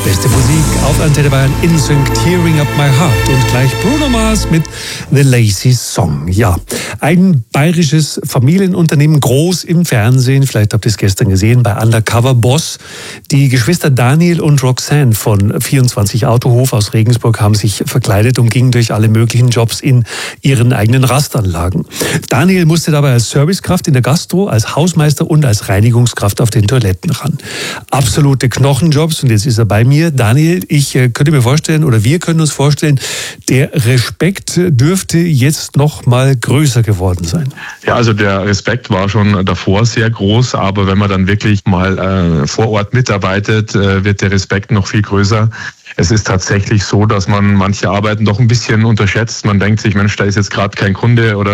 Beste Musik auf Antenne Bayern, NSYNC, Tearing Up My Heart und gleich Bruno Mars mit The Lazy Song. Ja, ein bayerisches Familienunternehmen, groß im Fernsehen, vielleicht habt ihr es gestern gesehen, bei Undercover Boss. Die Geschwister Daniel und Roxanne von 24 Autohof aus Regensburg haben sich verkleidet und gingen durch alle möglichen Jobs in ihren eigenen Rastanlagen. Daniel musste dabei als Servicekraft in der Gastro, als Hausmeister und als Reinigungskraft auf den Toiletten ran. Absolute Knochenjobs, und jetzt ist er bei mir. Daniel, ich könnte mir vorstellen, oder wir können uns vorstellen, der Respekt dürfte jetzt noch mal größer geworden sein. Ja, also der Respekt war schon davor sehr groß, aber wenn man dann wirklich mal vor Ort mitarbeitet, wird der Respekt noch viel größer. Es ist tatsächlich so, dass man manche Arbeiten doch ein bisschen unterschätzt. Man denkt sich, Mensch, da ist jetzt gerade kein Kunde oder